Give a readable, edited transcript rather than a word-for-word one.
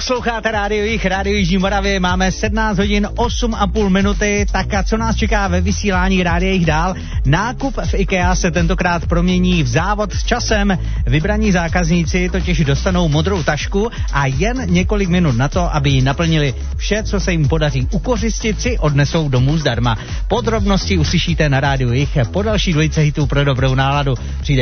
Posloucháte Rádio Jižní Moravě, máme 17 hodin 8,5 minuty, tak a co nás čeká ve vysílání Rádia Jich dál? Nákup v IKEA se tentokrát promění v závod s časem. Vybraní zákazníci totiž dostanou modrou tašku a jen několik minut na to, aby ji naplnili. Vše, co se jim podaří ukořistit, si odnesou domů zdarma. Podrobnosti uslyšíte na Rádiu Jich po další dvojice hitů pro dobrou náladu. Přijde